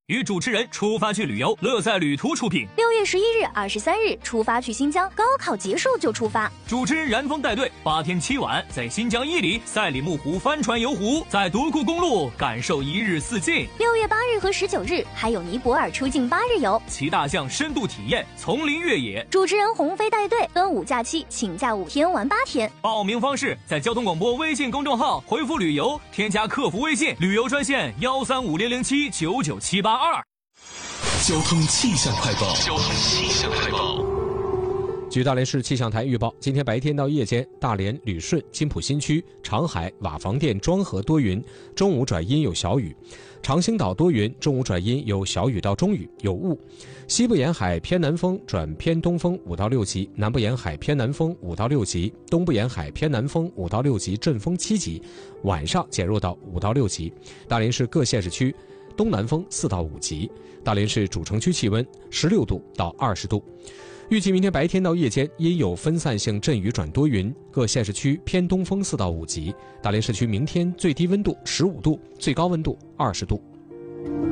与主持人出发去旅游，乐在旅途出品。 6月11日、23日出发去新疆，高考结束就出发。 主持人然峰带队8天7晚，在新疆伊犁、赛里木湖帆船游湖，在独库公路感受一日四境。 6月8日和19日还有尼泊尔出境8日游， 骑大象深度体验丛林越野。 主持人鸿飞带队，端午假期请假5天玩8天。 报名方式在交通广播微信公众号回复旅游，添加客服微信旅游专线13500799782。 交通气象快报。 据大连市气象台预报，今天白天到夜间，大连、旅顺、金浦新区、长海、瓦房店、庄河多云，中午转阴有小雨；长兴岛多云，中午转阴有小雨到中雨，有雾。西部沿海偏南风转偏东风5到6级，南部沿海偏南风5到6级，东部沿海偏南风5到6级，阵风7级，晚上减弱到5到6级。大连市各县市区东南风4到5级。大连市主城区气温16度到20度。预计明天白天到夜间阴有分散性阵雨转多云，各县市区偏东风4到5级。大连市区明天最低温度15度，最高温度20度。